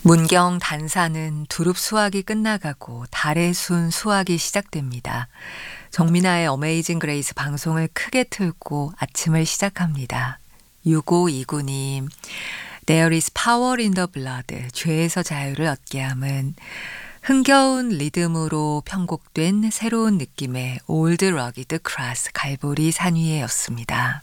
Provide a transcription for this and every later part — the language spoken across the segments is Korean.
문경 단사는 두릅 수확이 끝나가고 달의 순 수확이 시작됩니다. 정민아의 어메이징 그레이스 방송을 크게 틀고 아침을 시작합니다. 6529님, There is power in the blood. 죄에서 자유를 얻게 함은 흥겨운 리듬으로 편곡된 새로운 느낌의 Old Rugged Cross 갈보리 산 위에였습니다.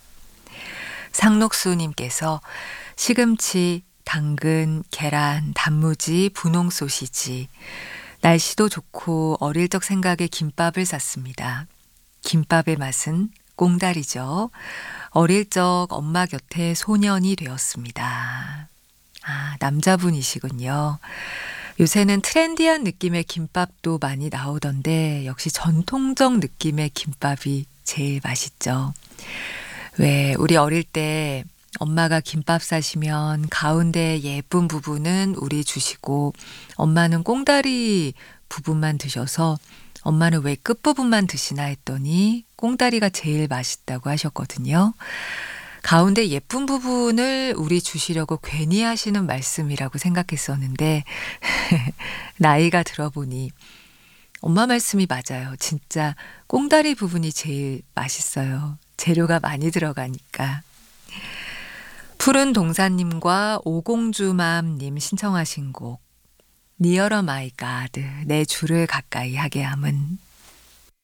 상록수님께서 시금치, 당근, 계란, 단무지, 분홍 소시지. 날씨도 좋고 어릴 적 생각에 김밥을 샀습니다. 김밥의 맛은 꽁다리죠. 어릴 적 엄마 곁에 소년이 되었습니다. 아, 남자분이시군요. 요새는 트렌디한 느낌의 김밥도 많이 나오던데 역시 전통적 느낌의 김밥이 제일 맛있죠. 왜 우리 어릴 때 엄마가 김밥 싸시면 가운데 예쁜 부분은 우리 주시고 엄마는 꽁다리 부분만 드셔서 엄마는 왜 끝부분만 드시나 했더니 꽁다리가 제일 맛있다고 하셨거든요. 가운데 예쁜 부분을 우리 주시려고 괜히 하시는 말씀이라고 생각했었는데 나이가 들어보니 엄마 말씀이 맞아요. 진짜 꽁다리 부분이 제일 맛있어요. 재료가 많이 들어가니까. 푸른 동사님과 오공주맘님 신청하신 곡 Nearer My God, 내 주를 가까이 하게 함은